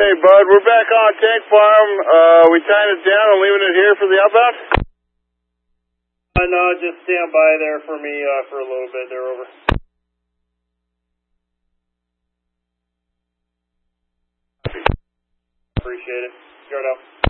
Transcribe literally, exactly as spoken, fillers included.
Hey, bud, we're back on Tank Farm. Uh, we tying it down and leaving it here for the outbound? Uh, no, just stand by there for me uh, for a little bit. They're over. Appreciate it. Start up.